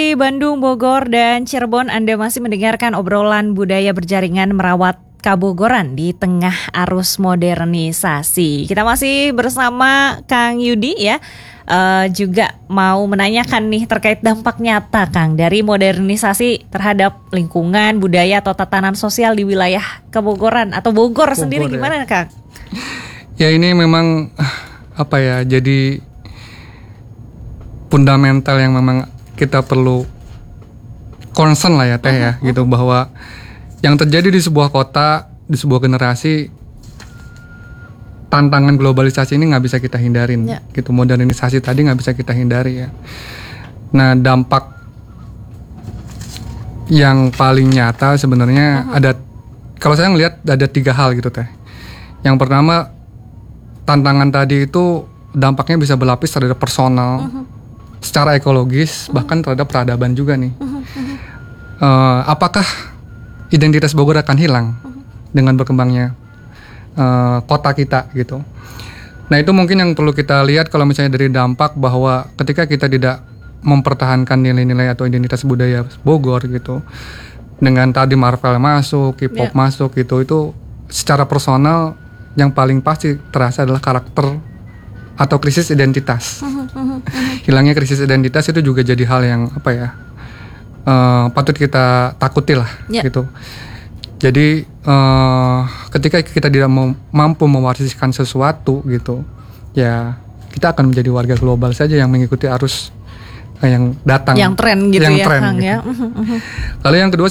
dari Bandung, Bogor, dan Cirebon, Anda masih mendengarkan obrolan budaya berjaringan merawat Kabogoran di tengah arus modernisasi. Kita masih bersama Kang Yudi ya. Juga mau menanyakan nih terkait dampak nyata Kang dari modernisasi terhadap lingkungan, budaya atau tatanan sosial di wilayah Kabogoran atau Bogor sendiri gimana Kang? Ya ini memang jadi fundamental yang memang kita perlu concern lah ya Teh ya gitu, bahwa yang terjadi di sebuah kota, di sebuah generasi, tantangan globalisasi ini nggak bisa kita hindarin gitu, modernisasi tadi nggak bisa kita hindari ya. Nah dampak yang paling nyata sebenarnya ada, kalau saya ngelihat ada 3 hal gitu Teh. Yang pertama, tantangan tadi itu dampaknya bisa berlapis terhadap personal, secara ekologis, bahkan terhadap peradaban juga nih. Apakah identitas Bogor akan hilang dengan berkembangnya kota kita gitu? Nah itu mungkin yang perlu kita lihat kalau misalnya dari dampak, bahwa ketika kita tidak mempertahankan nilai-nilai atau identitas budaya Bogor gitu, dengan tadi Marvel masuk, K-pop masuk gitu, itu secara personal yang paling pasti terasa adalah karakter atau krisis identitas. Hilangnya krisis identitas itu juga jadi hal yang patut kita takuti lah gitu. Jadi ketika kita tidak mampu mewariskan sesuatu gitu, ya kita akan menjadi warga global saja yang mengikuti arus yang datang, yang tren gitu yang ya tren, Kang gitu. ya. Lalu yang kedua